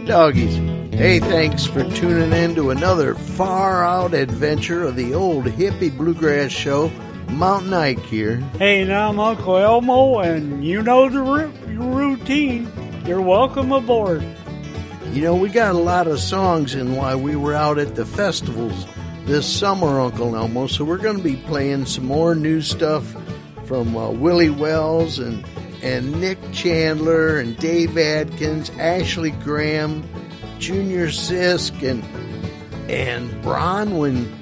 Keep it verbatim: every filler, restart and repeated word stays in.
doggies. Hey, thanks for tuning in to another far-out adventure of the old hippie bluegrass show. Mountain Ike here. Hey, now I'm Uncle Elmo, and you know the ru- routine. You're welcome aboard. You know, we got a lot of songs in while we were out at the festivals this summer, Uncle Elmo, so we're going to be playing some more new stuff from uh, Willie Wells and, and Nick Chandler and Dave Adkins, Ashley Graham, Junior Sisk, and, and Bronwyn